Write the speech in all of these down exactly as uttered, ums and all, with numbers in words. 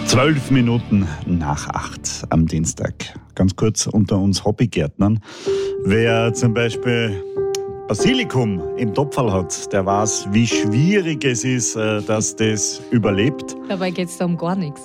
Zwölf Minuten nach acht am Dienstag. Ganz kurz unter uns Hobbygärtnern. Wer zum Beispiel Basilikum im Topferl hat, der weiß, wie schwierig es ist, dass das überlebt. Dabei geht es da um gar nichts.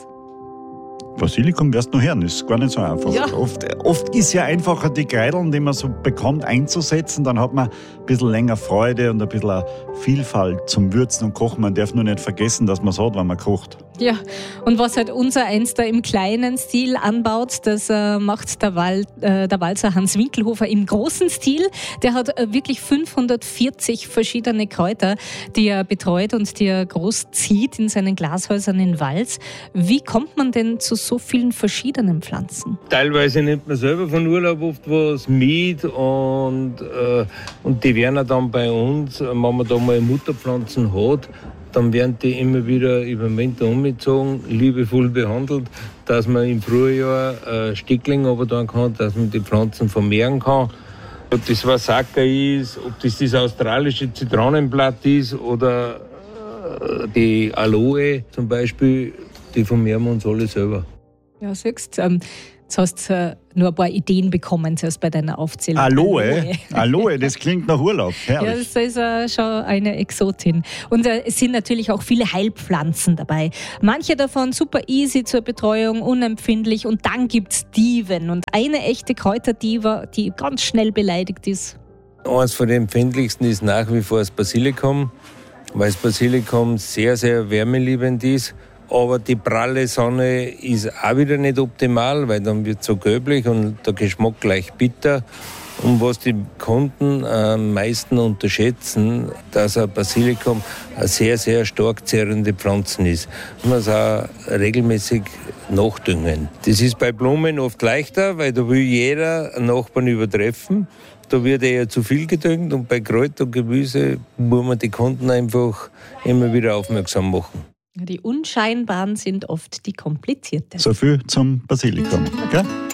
Basilikum wirst du noch hören, ist gar nicht so einfach. Ja. Oft, oft ist ja einfacher, die Kreideln, die man so bekommt, einzusetzen. Dann hat man ein bisschen länger Freude und ein bisschen Vielfalt zum Würzen und Kochen. Man darf nur nicht vergessen, dass man es hat, wenn man kocht. Ja, und was halt unser eins da im kleinen Stil anbaut, das äh, macht der, Wal, äh, der Walzer Hans Winkelhofer im großen Stil. Der hat äh, wirklich fünfhundertvierzig verschiedene Kräuter, die er betreut und die er groß zieht in seinen Glashäusern in Wals. Wie kommt man denn zu so vielen verschiedenen Pflanzen? Teilweise nimmt man selber von Urlaub oft was mit und, äh, und die werden dann bei uns, wenn man da mal Mutterpflanzen hat, dann werden die immer wieder über den Winter umgezogen, liebevoll behandelt, dass man im Frühjahr äh, Stickling runter kann, dass man die Pflanzen vermehren kann. Ob das Wasaka ist, ob das das australische Zitronenblatt ist oder äh, die Aloe zum Beispiel, die vermehren wir uns alle selber. Ja, siehst du, ähm, jetzt hast du äh, nur ein paar Ideen bekommen zuerst bei deiner Aufzählung. Aloe? Aloe, Aloe, das klingt nach Urlaub. Herrlich. Ja, das ist äh, schon eine Exotin. Und äh, es sind natürlich auch viele Heilpflanzen dabei. Manche davon super easy zur Betreuung, unempfindlich. Und dann gibt's Diven. Und eine echte Kräuterdiva, die ganz schnell beleidigt ist. Eines von den empfindlichsten ist nach wie vor das Basilikum, weil das Basilikum sehr, sehr wärmeliebend ist. Aber die pralle Sonne ist auch wieder nicht optimal, weil dann wird es so gelblich und der Geschmack gleich bitter. Und was die Kunden am meisten unterschätzen, dass ein Basilikum eine sehr, sehr stark zehrende Pflanze ist. Man muss auch regelmäßig nachdüngen. Das ist bei Blumen oft leichter, weil da will jeder einen Nachbarn übertreffen. Da wird eher zu viel gedüngt und bei Kräuter und Gemüse muss man die Kunden einfach immer wieder aufmerksam machen. Die unscheinbaren sind oft die komplizierten. So viel zum Basilikum. Gell?